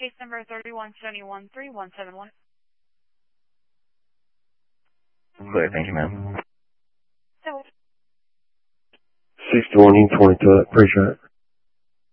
case number 31713171. Clear, thank you, ma'am. So, 620, 22, appreciate it.